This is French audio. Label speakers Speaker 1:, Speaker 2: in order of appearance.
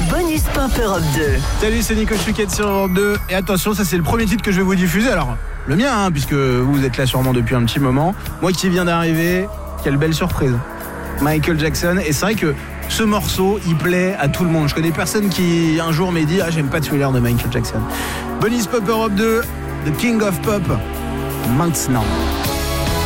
Speaker 1: Bonus Pop Europe 2.
Speaker 2: Salut, c'est Nico Chuquette sur Europe 2. Et attention, ça c'est le premier titre que je vais vous diffuser. Alors, le mien, puisque vous êtes là sûrement depuis un petit moment. Moi qui viens d'arriver, quelle belle surprise. Michael Jackson. Et c'est vrai que ce morceau, il plaît à tout le monde. Je connais personne qui un jour m'a dit « Ah, j'aime pas Thriller de Michael Jackson ». Bonus Pop Europe 2, The King of Pop, maintenant.